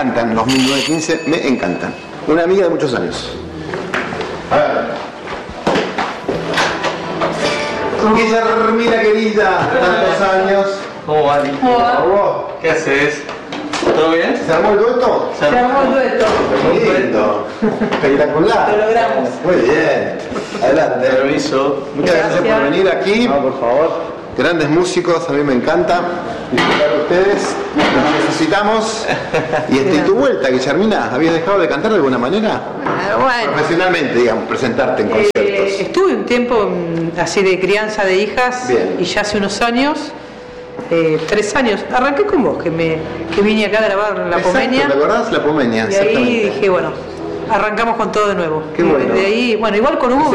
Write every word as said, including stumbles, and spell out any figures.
encantan, los mil novecientos quince me encantan. Una amiga de muchos años. A ver. Guillermina querida, tantos años. ¿Cómo va? ¿Cómo? ¿Qué haces? ¿Todo bien? ¿Se armó el dueto? Se armó el dueto. Muy lindo. Espectacular. Lo logramos. Muy bien. Adelante. Permiso. Muchas gracias, Gracias. por venir aquí. No, por favor. Grandes músicos, a mí me encanta disfrutar de ustedes. Los necesitamos. Y, este, y tu vuelta, Guillermina, ¿habías dejado de cantar de alguna manera? Ah, bueno. Profesionalmente, digamos, presentarte en Eh, conciertos. estuve un tiempo mm, así de crianza de hijas. Bien. Y ya hace unos años, eh, tres años, arranqué con vos, que me que vine acá a grabar La Exacto, Pomeña. ¿te acordás? La Pomeña, Y ahí exactamente. dije, bueno, arrancamos con todo de nuevo. Qué Y bueno. De ahí, bueno, igual con Hugo